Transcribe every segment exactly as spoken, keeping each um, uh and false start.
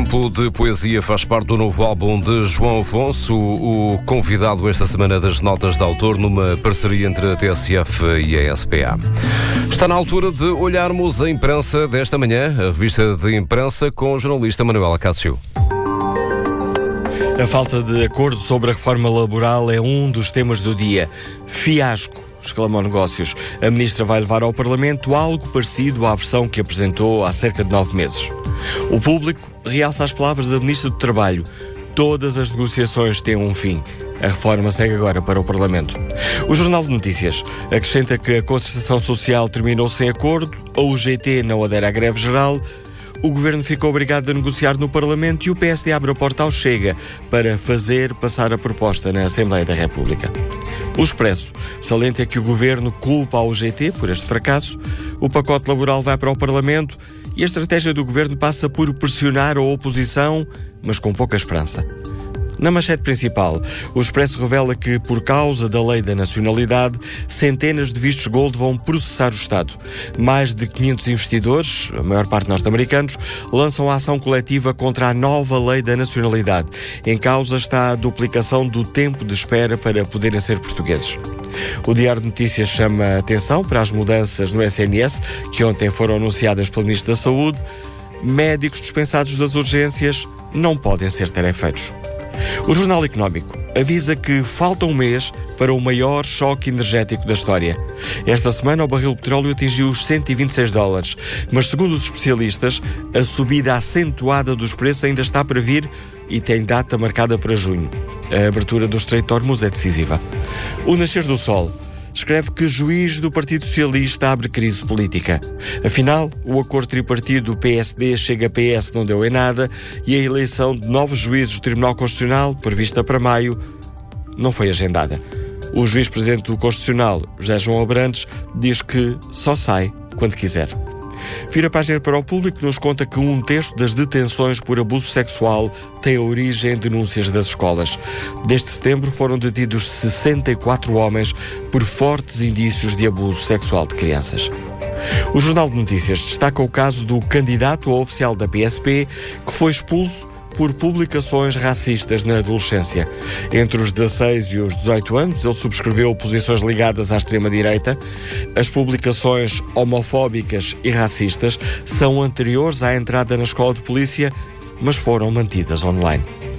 Tempo de Poesia faz parte do novo álbum de João Afonso, o convidado esta semana das notas de autor, numa parceria entre a T S F e a S P A. Está na altura de olharmos a imprensa desta manhã, a revista de imprensa, com o jornalista Manuela Cássio. A falta de acordo sobre a reforma laboral é um dos temas do dia. Fiasco, exclamou Negócios. A ministra vai levar ao Parlamento algo parecido à versão que apresentou há cerca de nove meses. O Público realça as palavras da ministra do Trabalho. Todas as negociações têm um fim. A reforma segue agora para o Parlamento. O Jornal de Notícias acrescenta que a concertação social terminou sem acordo, a U G T não adere à greve geral, o Governo ficou obrigado a negociar no Parlamento e o P S D abre a porta ao Chega para fazer passar a proposta na Assembleia da República. O Expresso salienta que o Governo culpa a U G T por este fracasso, o pacote laboral vai para o Parlamento e a estratégia do Governo passa por pressionar a oposição, mas com pouca esperança. Na manchete principal, o Expresso revela que, por causa da lei da nacionalidade, centenas de vistos gold vão processar o Estado. Mais de quinhentos investidores, a maior parte norte-americanos, lançam a ação coletiva contra a nova lei da nacionalidade. Em causa está a duplicação do tempo de espera para poderem ser portugueses. O Diário de Notícias chama a atenção para as mudanças no S N S, que ontem foram anunciadas pelo Ministro da Saúde. Médicos dispensados das urgências não podem ser tarefeiros. O Jornal Económico avisa que falta um mês para o maior choque energético da história. Esta semana o barril de petróleo atingiu os cento e vinte e seis dólares, mas segundo os especialistas, a subida acentuada dos preços ainda está para vir e tem data marcada para junho. A abertura do Estreito de Hormuz é decisiva. O Nascer do Sol escreve que juiz do Partido Socialista abre crise política. Afinal, o acordo tripartido do P S D chega-P S não deu em nada e a eleição de novos juízes do Tribunal Constitucional, prevista para maio, não foi agendada. O juiz-presidente do Constitucional, José João Abrantes, diz que só sai quando quiser. Vira a página para o Público, que nos conta que um terço das detenções por abuso sexual tem origem em denúncias das escolas. Desde setembro foram detidos sessenta e quatro homens por fortes indícios de abuso sexual de crianças. O Jornal de Notícias destaca o caso do candidato a oficial da P S P que foi expulso por publicações racistas na adolescência. Entre os dezasseis e os dezoito anos, ele subscreveu posições ligadas à extrema-direita. As publicações homofóbicas e racistas são anteriores à entrada na escola de polícia, mas foram mantidas online.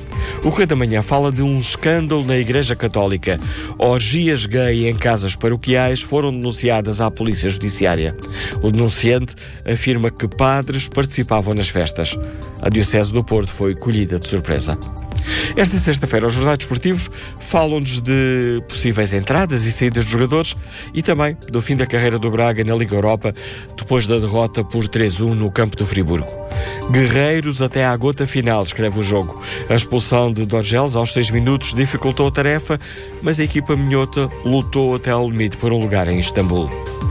O Correio da Manhã fala de um escândalo na Igreja Católica. Orgias gay em casas paroquiais foram denunciadas à Polícia Judiciária. O denunciante afirma que padres participavam nas festas. A Diocese do Porto foi colhida de surpresa. Esta sexta-feira, os jornais desportivos falam-nos de possíveis entradas e saídas de jogadores e também do fim da carreira do Braga na Liga Europa, depois da derrota por três a um no campo do Friburgo. Guerreiros até à gota final, escreve o jogo. A expulsão de Dorgeles aos seis minutos dificultou a tarefa, mas a equipa minhota lutou até ao limite por um lugar em Istambul.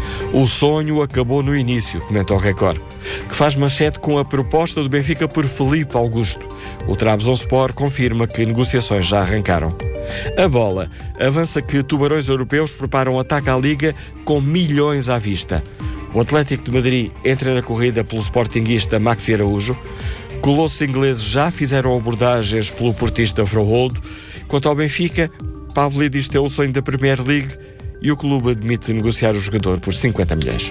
O sonho acabou no início, comenta o Record, que faz manchete com a proposta do Benfica por Filipe Augusto. O Trabzonspor confirma que negociações já arrancaram. A Bola avança que tubarões europeus preparam ataque à Liga com milhões à vista. O Atlético de Madrid entra na corrida pelo sportinguista Maxi Araújo. Colossos ingleses já fizeram abordagens pelo portista Froholt. Quanto ao Benfica, Pavlidis tem o sonho da Premier League e o clube admite negociar o jogador por cinquenta milhões.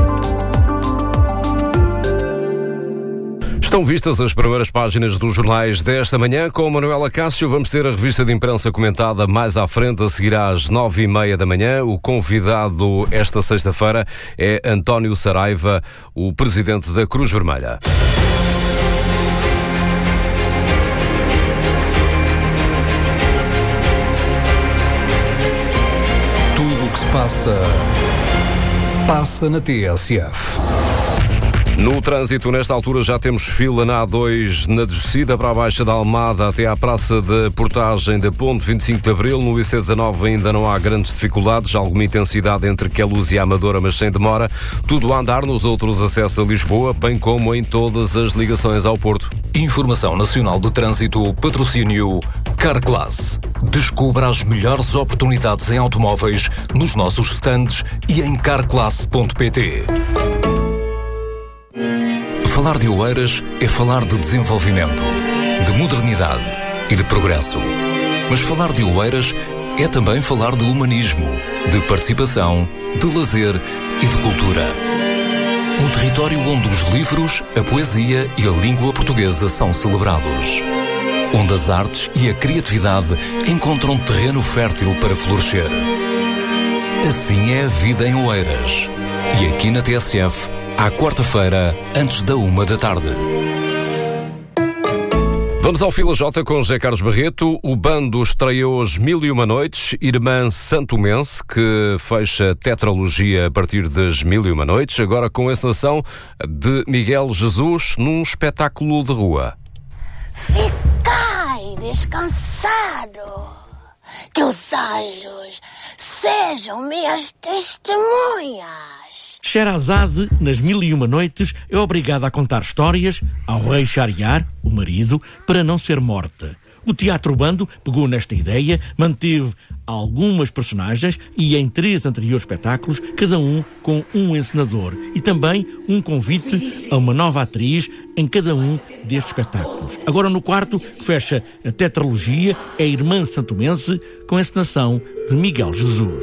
Estão vistas as primeiras páginas dos jornais desta manhã. Com Manuela Cássio vamos ter a revista de imprensa comentada mais à frente, a seguir às nove e meia da manhã. O convidado esta sexta-feira é António Saraiva, o presidente da Cruz Vermelha. Tudo o que se passa, passa na T S F. No trânsito, nesta altura, já temos fila na A dois, na descida para a Baixa da Almada até à Praça da Portagem da Ponte vinte e cinco de Abril. No I C dezanove ainda não há grandes dificuldades, alguma intensidade entre Queluz e a Amadora, mas sem demora. Tudo a andar nos outros acessos a Lisboa, bem como em todas as ligações ao Porto. Informação Nacional de Trânsito, patrocínio Carclass. Descubra as melhores oportunidades em automóveis nos nossos stands e em carclass ponto pt. Falar de Oeiras é falar de desenvolvimento, de modernidade e de progresso. Mas falar de Oeiras é também falar de humanismo, de participação, de lazer e de cultura. Um território onde os livros, a poesia e a língua portuguesa são celebrados. Onde as artes e a criatividade encontram terreno fértil para florescer. Assim é a vida em Oeiras. E aqui na T S F, à quarta-feira, antes da uma da tarde. Vamos ao Fila J com José Carlos Barreto. O bando estreou as Mil e Uma Noites, Irmã Santomense, que fecha a tetralogia a partir das Mil e Uma Noites, agora com a encenação de Miguel Jesus num espetáculo de rua. Ficai descansado, que os anjos sejam minhas testemunhas. Sherazade, nas Mil e Uma Noites, é obrigada a contar histórias ao rei Shahriar, o marido, para não ser morta. O Teatro Bando pegou nesta ideia, manteve algumas personagens e em três anteriores espetáculos, cada um com um encenador e também um convite a uma nova atriz em cada um destes espetáculos. Agora no quarto, que fecha a tetralogia, é a Irmã Santomense, com a encenação de Miguel Jesus.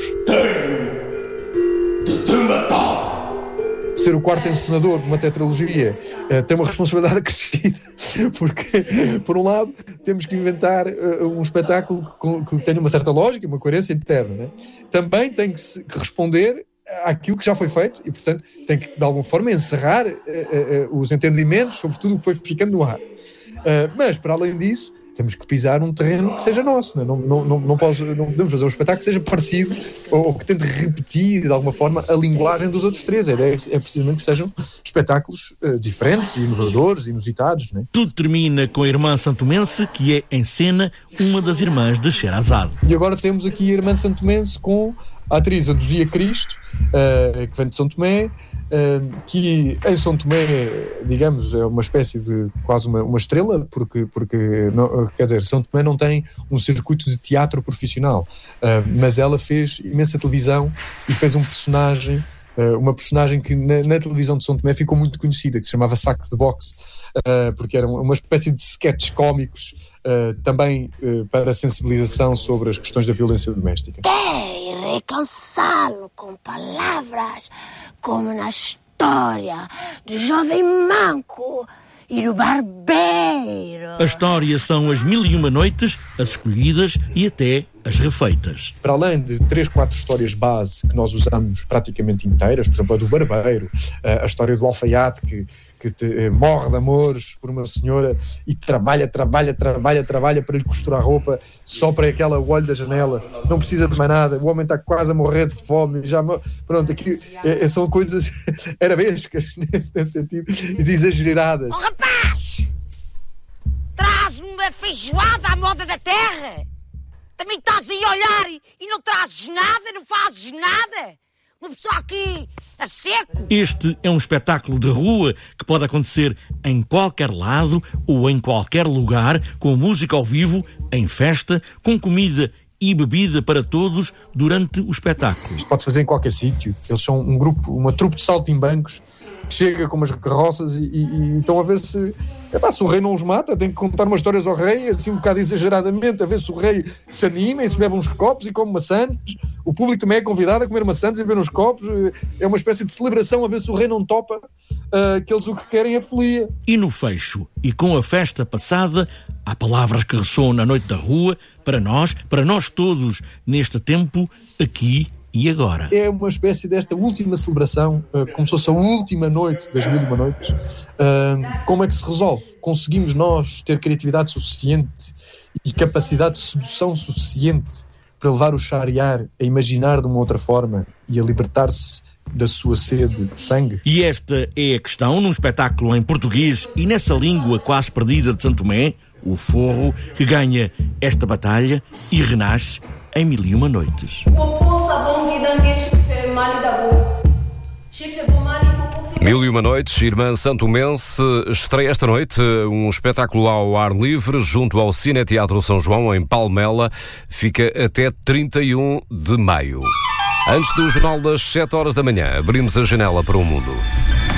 Ser o quarto encenador de uma tetralogia uh, tem uma responsabilidade acrescida, porque, por um lado, temos que inventar uh, um espetáculo que, que tenha uma certa lógica, uma coerência interna, né? Também tem que, se, que responder àquilo que já foi feito e, portanto, tem que, de alguma forma, encerrar uh, uh, uh, os entendimentos sobre tudo o que foi ficando no ar. Uh, mas, para além disso, temos que pisar um terreno que seja nosso. Não, não, não, não, posso, não podemos fazer um espetáculo que seja parecido ou, ou que tente repetir, de alguma forma, a linguagem dos outros três. É, é precisamente que sejam espetáculos uh, diferentes, inovadores, inusitados. Né? Tudo termina com a Irmã Santomense, que é, em cena, uma das irmãs de Sherazade. E agora temos aqui a Irmã Santomense com a atriz Aduzia Cristo, uh, que vem de São Tomé, Uh, que em São Tomé, digamos, é uma espécie de quase uma, uma estrela, porque, porque não, quer dizer, São Tomé não tem um circuito de teatro profissional, uh, mas ela fez imensa televisão e fez um personagem, uh, uma personagem que na, na televisão de São Tomé ficou muito conhecida, que se chamava Saco de Boxe, uh, porque era uma espécie de sketches cómicos, uh, também uh, para sensibilização sobre as questões da violência doméstica. Quer reconciliá-lo com palavras como na história do jovem manco e do barbeiro. A história são as Mil e Uma Noites, as escolhidas e até as refeitas. Para além de três, quatro histórias base que nós usamos praticamente inteiras, por exemplo a do barbeiro, a história do alfaiate que, que te, morre de amores por uma senhora e trabalha, trabalha, trabalha, trabalha para lhe costurar roupa só para aquela olho da janela, não precisa de mais nada, o homem está quase a morrer de fome, já, pronto, aqui é, são coisas arabescas nesse, nesse sentido, e exageradas. Oh rapaz, traz uma feijoada à moda da terra. Também estás aí a olhar e, e não trazes nada, não fazes nada. Uma pessoa aqui a seco. Este é um espetáculo de rua que pode acontecer em qualquer lado ou em qualquer lugar, com música ao vivo, em festa, com comida e bebida para todos durante o espetáculo. Isto pode fazer em qualquer sítio. Eles são um grupo, uma trupe de saltimbancos que chega com umas carroças e, e, e estão a ver se... Epá, se o rei não os mata, tem que contar umas histórias ao rei, assim um bocado exageradamente, a ver se o rei se anima e se bebe uns copos e come maçãs. O público também é convidado a comer maçãs e beber uns copos. É uma espécie de celebração a ver se o rei não topa, uh, que eles o que querem é folia. E no fecho, e com a festa passada, há palavras que ressoam na noite da rua, para nós, para nós todos, neste tempo, aqui e agora. É uma espécie desta última celebração, uh, como se fosse a última noite das Mil e Uma Noites. Uh, como é que se resolve? Conseguimos nós ter criatividade suficiente e capacidade de sedução suficiente para levar o Shahriar a imaginar de uma outra forma e a libertar-se da sua sede de sangue? E esta é a questão num espetáculo em português e nessa língua quase perdida de São Tomé, o Forro, que ganha esta batalha e renasce em Mil e Uma Noites. Mil e Uma Noites, Irmã Santomense, estreia esta noite um espetáculo ao ar livre junto ao Cine Teatro São João, em Palmela. Fica até trinta e um de maio. Antes do Jornal das sete horas da manhã, abrimos a janela para o mundo.